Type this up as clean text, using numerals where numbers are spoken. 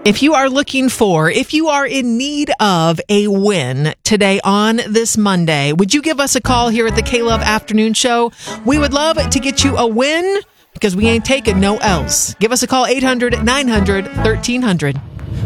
If you are in need of a win today on this Monday, would you give us a call here at the K-Love Afternoon Show? We would love to get you a win because we ain't taking no else. Give us a call, 800-900-1300.